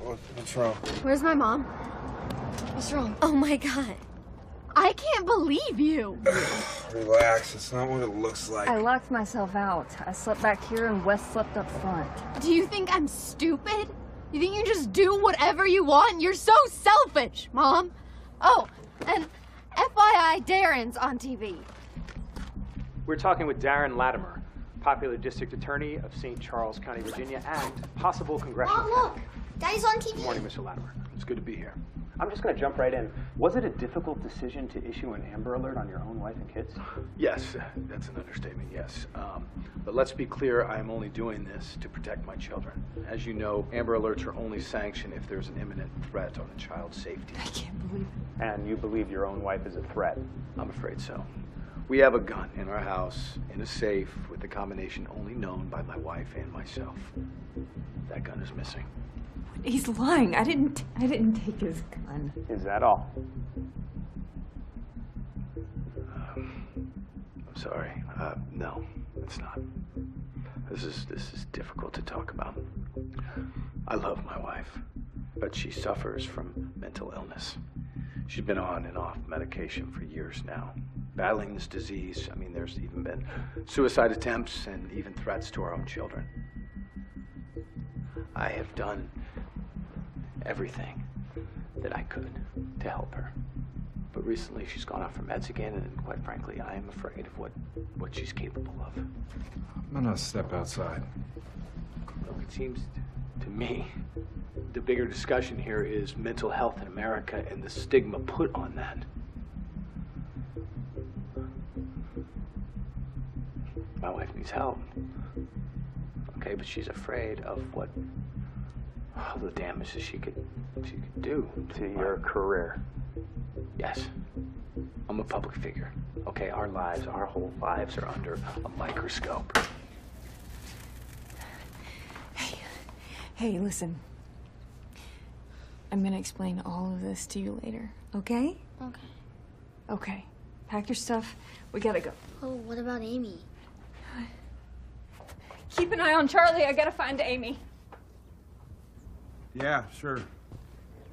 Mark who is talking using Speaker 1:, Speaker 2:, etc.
Speaker 1: What's wrong?
Speaker 2: Where's my mom? What's wrong?
Speaker 3: Oh my God.
Speaker 2: I can't believe you.
Speaker 1: Relax, it's not what it looks like.
Speaker 4: I locked myself out. I slept back here and Wes slept up front.
Speaker 2: Do you think I'm stupid? You think you just do whatever you want? You're so selfish, Mom. Oh, and FYI, Darren's on TV.
Speaker 5: We're talking with Darren Latimer, popular district attorney of St. Charles County, Virginia, and possible congressional
Speaker 6: Mom, look!
Speaker 5: candidate.
Speaker 6: Daddy's on TV.
Speaker 5: Good morning, Mr. Latimer.
Speaker 1: It's good to be here.
Speaker 5: I'm just going to jump right in. Was it a difficult decision to issue an Amber Alert on your own wife and kids?
Speaker 1: Yes, that's an understatement, yes. But let's be clear, I'm only doing this to protect my children. As you know, Amber Alerts are only sanctioned if there's an imminent threat on a child's safety.
Speaker 4: I can't believe it.
Speaker 5: And you believe your own wife is a threat?
Speaker 1: I'm afraid so. We have a gun in our house, in a safe, with a combination only known by my wife and myself. That gun is missing.
Speaker 4: He's lying. I didn't take his gun.
Speaker 5: Is that all?
Speaker 1: I'm sorry. No, it's not. This is difficult to talk about. I love my wife, but she suffers from mental illness. She's been on and off medication for years now, battling this disease. I mean, there's even been suicide attempts and even threats to our own children. I have done everything that I could to help her. But recently she's gone off her meds again, and quite frankly, I am afraid of what she's capable of.
Speaker 7: I'm gonna step outside.
Speaker 1: Well, it seems to me the bigger discussion here is mental health in America and the stigma put on that. My wife needs help. Okay, but she's afraid of what the damage that she could do
Speaker 5: To your career?
Speaker 1: Yes. I'm a public figure. Okay, our whole lives are under a microscope.
Speaker 4: Hey, listen. I'm gonna explain all of this to you later, okay?
Speaker 6: Okay.
Speaker 4: Okay. Pack your stuff. We gotta go.
Speaker 6: Oh, what about Amy?
Speaker 4: Keep an eye on Charlie. I gotta find Amy.
Speaker 7: Yeah, sure.